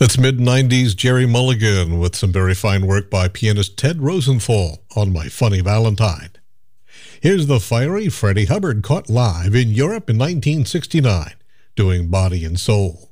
It's mid-90s Jerry Mulligan with some very fine work by pianist Ted Rosenthal on My Funny Valentine. Here's the fiery Freddie Hubbard caught live in Europe in 1969, doing Body and Soul.